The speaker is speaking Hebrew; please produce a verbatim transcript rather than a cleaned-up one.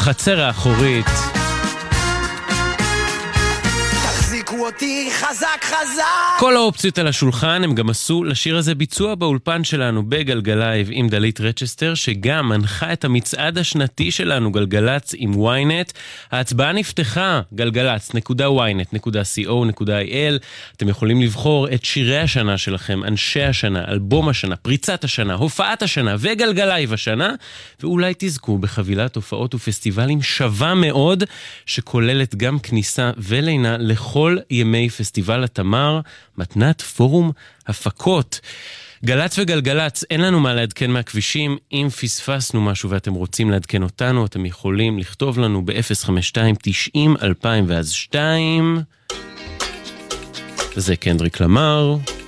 החצר האחורית. אותי חזק חזק. כל האופציות על השולחן, הם גם עשו לשיר הזה ביצוע באולפן שלנו בגלגלייב עם דלית רצ'סטר, שגם מנחה את המצעד השנתי שלנו גלגלץ עם וויינט. ההצבעה נפתחה, גלגלץ נקודה וויינט נקודה סי או נקודה איי אל. אתם יכולים לבחור את שירי השנה שלכם, אנשי השנה, אלבום השנה, פריצת השנה, הופעת השנה וגלגלייב השנה, ואולי תזכו בחבילת הופעות ופסטיבלים שווה מאוד, שכוללת גם כניסה ולינה לכל ימי פסטיבל התמר, מתנת פורום הפקות. גלץ וגלגלץ, אין לנו מה לעדכן מהכבישים. אם פספסנו משהו ואתם רוצים לעדכן אותנו, אתם יכולים לכתוב לנו ב-אפס חמש שתיים תשעים אלפיים ואז שתיים. זה קנדריק למר.